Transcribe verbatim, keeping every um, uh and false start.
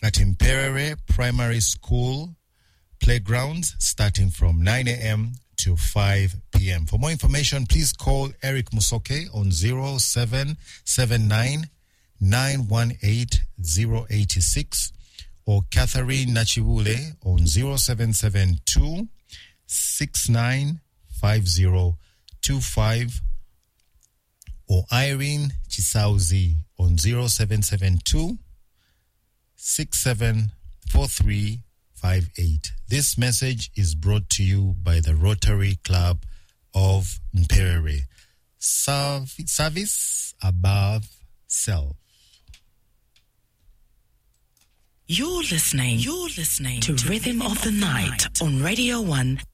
at Imperere Primary School playgrounds starting from nine a.m. to five p.m. For more information, please call Eric Musoke on zero seven seven nine, nine one eight, zero eight six or Catherine Nachiwule on zero seven seven two, six nine five zero two five or Irene Chisauzi on zero seven seven two, six seven four three five eight. This message is brought to you by the Rotary Club of Imperere. Serv- service above self. You're listening, you're listening to Rhythm of the Night on Radio one